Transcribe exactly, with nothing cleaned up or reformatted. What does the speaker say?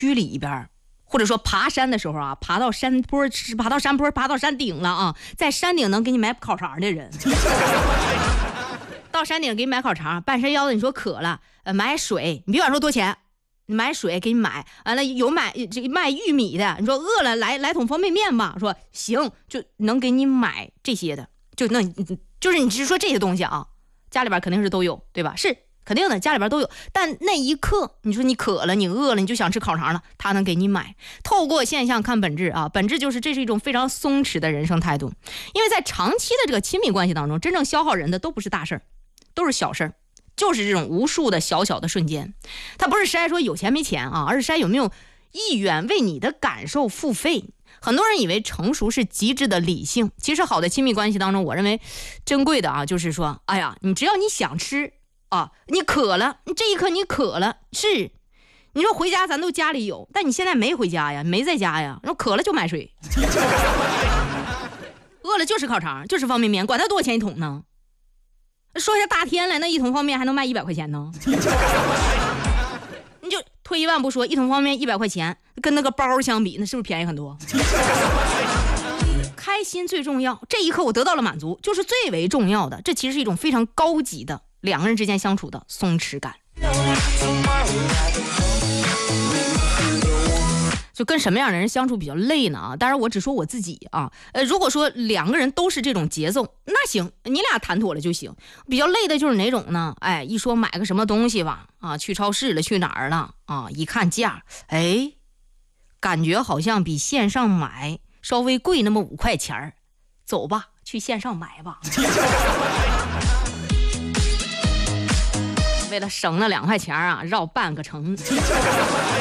区里边，或者说爬山的时候啊，爬到山坡，爬到山坡，爬到山顶了啊，在山顶能给你买烤肠的人，到山顶给你买烤肠，半山腰的你说渴了，呃，买水，你别管说多钱，你买水给你买，完了有买这卖玉米的，你说饿了来来桶方便面吧，说行，就能给你买这些的，就那就是你只是说这些东西啊，家里边肯定是都有，对吧？是。肯定的，家里边都有，但那一刻你说你渴了，你饿了，你就想吃烤肠了，他能给你买。透过现象看本质啊，本质就是这是一种非常松弛的人生态度。因为在长期的这个亲密关系当中，真正消耗人的都不是大事儿，都是小事儿，就是这种无数的小小的瞬间。他不是筛说有钱没钱啊，而是筛有没有意愿为你的感受付费。很多人以为成熟是极致的理性，其实好的亲密关系当中，我认为珍贵的啊，就是说，哎呀，你只要你想吃。啊，你渴了，这一刻你渴了，是，你说回家咱都家里有，但你现在没回家呀，没在家呀，说渴了就买水，饿了就是烤肠，就是方便面，管它多少钱一桶呢？说一下大天来，那一桶方便面还能卖一百块钱呢？你就退一万步说，一桶方便面一百块钱，跟那个包相比，那是不是便宜很多？开心最重要，这一刻我得到了满足，就是最为重要的。这其实是一种非常高级的两个人之间相处的松弛感。就跟什么样的人相处比较累呢？啊，当然我只说我自己啊。呃，如果说两个人都是这种节奏，那行，你俩谈妥了就行。比较累的就是哪种呢？哎，一说买个什么东西吧，啊，去超市了，去哪儿了？啊，一看价，哎，感觉好像比线上买稍微贵那么五块钱儿，走吧，去线上买吧。为了省那两块钱啊，绕半个城。